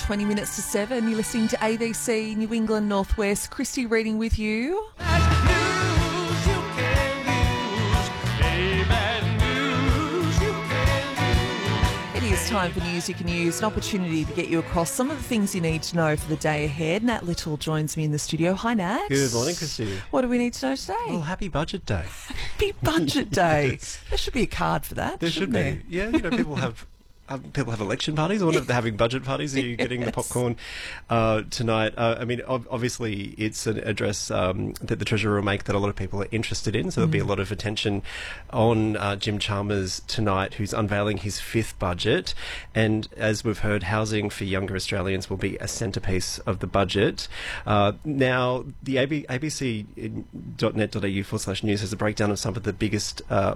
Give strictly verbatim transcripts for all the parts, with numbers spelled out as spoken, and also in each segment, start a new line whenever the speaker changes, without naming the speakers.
twenty minutes to seven. You're listening to A B C New England Northwest. Christy reading with you. It is time for News You Can Use, an opportunity to get you across some of the things you need to know for the day ahead. Nat Little joins me in the studio. Hi, Nat.
Good morning, Christy.
What do we need to know today?
Well, happy Budget Day.
Happy Budget Day. There should be a card for that.
There should be.
There?
Yeah, you know, people have um, people have election parties. I wonder if they're having budget parties. Are you getting the popcorn uh, tonight? Uh, I mean, ob- obviously, it's an address um, that the Treasurer will make that a lot of people are interested in. So there'll be a lot of attention on uh, Jim Chalmers tonight, who's unveiling his fifth budget. And as we've heard, housing for younger Australians will be a centrepiece of the budget. Uh, now, the A B- abc.net.au forward slash news has a breakdown of some of the biggest uh,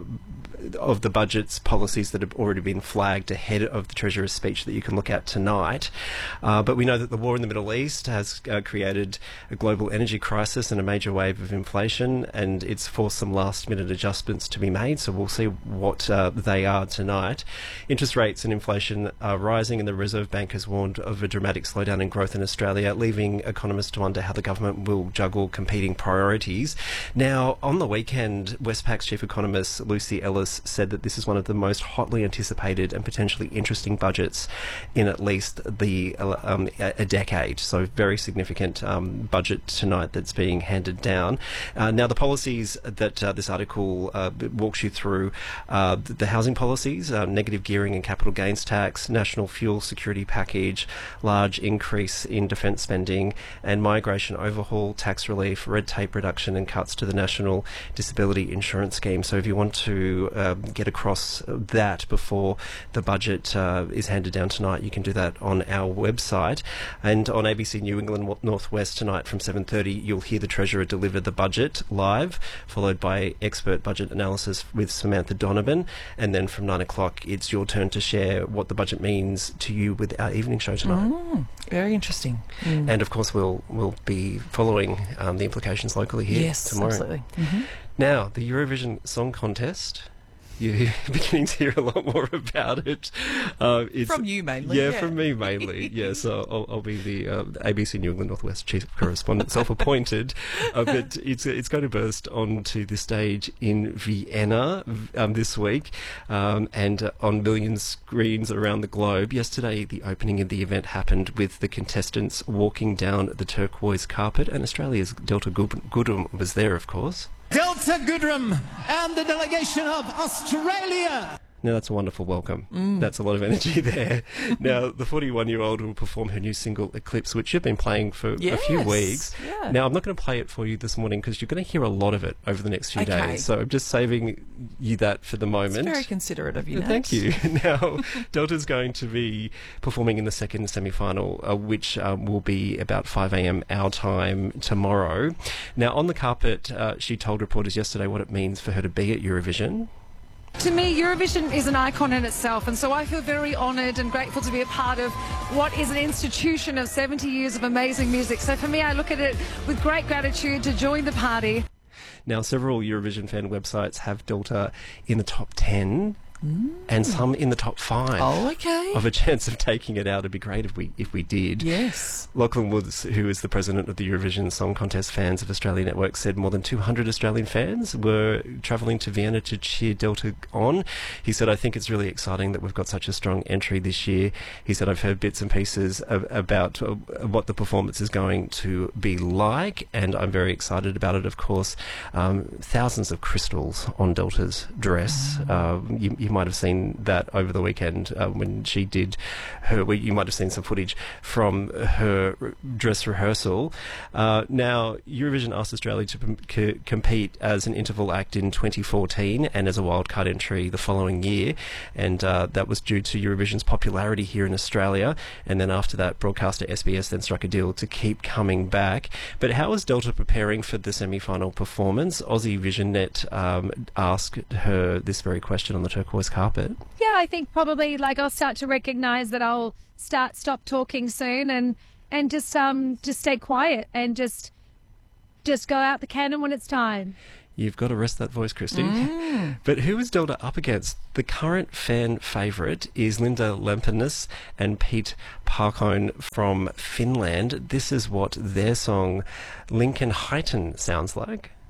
of the budget's policies that have already been flagged ahead of the Treasurer's speech that you can look at tonight. Uh, but we know that the war in the Middle East has uh, created a global energy crisis and a major wave of inflation, and it's forced some last-minute adjustments to be made, so we'll see what uh, they are tonight. Interest rates and inflation are rising, and the Reserve Bank has warned of a dramatic slowdown in growth in Australia, leaving economists to wonder how the government will juggle competing priorities. Now, on the weekend, Westpac's chief economist Lucy Ellis said that this is one of the most hotly anticipated and potentially interesting budgets in at least the um, a decade. So very significant um, budget tonight that's being handed down. Uh, now, the policies that uh, this article uh, walks you through, uh, the, the housing policies, uh, negative gearing and capital gains tax, national fuel security package, large increase in defence spending, and migration overhaul, tax relief, red tape reduction, and cuts to the National Disability Insurance Scheme. So if you want to uh, get across that before the budget uh, is handed down tonight, you can do that on our website. And on A B C New England Northwest tonight from seven thirty, you'll hear the Treasurer deliver the budget live, followed by expert budget analysis with Samantha Donovan. And then from nine o'clock, it's your turn to share what the budget means to you with our evening show tonight.
Mm, very interesting. Mm.
And of course, we'll we'll be following um, the implications locally here
yes,
tomorrow.
Absolutely. Mm-hmm.
Now, the Eurovision Song Contest. You're beginning to hear a lot more about it. Uh, it's,
from you mainly.
Yeah,
yeah.
from me mainly. Yeah, so I'll, I'll be the uh, A B C New England Northwest chief correspondent, self-appointed. Uh, but it's it's going to burst onto the stage in Vienna um, this week um, and uh, on million screens around the globe. Yesterday, the opening of the event happened with the contestants walking down the turquoise carpet, and Australia's Delta Goodrem was there, of course.
Delta Goodrem and the delegation of Australia.
Now, that's a wonderful welcome.
Mm.
That's a lot of energy there. Now, the forty-one-year-old will perform her new single, Eclipse, which you've been playing for
yes.
a few weeks.
Yeah.
Now, I'm not going to play it for you this morning because you're going to hear a lot of it over the next few
okay.
days. So I'm just saving you that for the moment.
It's very considerate of you, Nat.
Thank you. Now, Delta's going to be performing in the second semi-final, uh, which um, will be about five a.m. our time tomorrow. Now, on the carpet, uh, she told reporters yesterday what it means for her to be at Eurovision.
To me, Eurovision is an icon in itself, and so I feel very honoured and grateful to be a part of what is an institution of seventy years of amazing music. So for me, I look at it with great gratitude to join the party.
Now, several Eurovision fan websites have Delta in the top ten. Mm. And some in the top five.
Oh, okay.
Of a chance of taking it out. It'd be great if we if we did.
Yes.
Lachlan Woods, who is the president of the Eurovision Song Contest Fans of Australia Network, said more than two hundred Australian fans were travelling to Vienna to cheer Delta on. He said, I think it's really exciting that we've got such a strong entry this year. He said, I've heard bits and pieces of, about uh, what the performance is going to be like, and I'm very excited about it, of course. Um, thousands of crystals on Delta's dress. Mm. Uh, you, you might have seen that over the weekend uh, when she did her. You might have seen some footage from her dress rehearsal. Uh, now, Eurovision asked Australia to p- c- compete as an interval act in twenty fourteen and as a wildcard entry the following year, and uh, that was due to Eurovision's popularity here in Australia. And then after that, broadcaster S B S then struck a deal to keep coming back. But how is Delta preparing for the semi-final performance? Aussie VisionNet um, asked her this very question on the turquoise carpet.
Yeah, I think probably like I'll start to recognise that I'll start stop talking soon and and just um just stay quiet and just just go out the cannon when it's time.
You've got to rest that voice, Christy.
Mm.
But who is Delta up against? The current fan favourite is Linda Lempenis and Pete Parkone from Finland. This is what their song Lincoln Heighten sounds like.